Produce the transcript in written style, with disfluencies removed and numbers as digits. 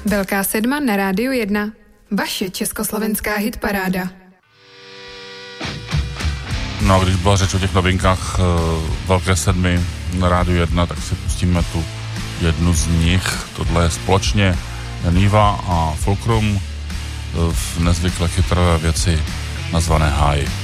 Velká sedma na Rádiu 1. Vaše československá hitparáda. No a když byla řeč o těch novinkách Velké sedmi na Rádiu 1, tak si pustíme tu jednu z nich. Tohle je společně Niva a Fulcrum v nezvykle chytré věci nazvané High.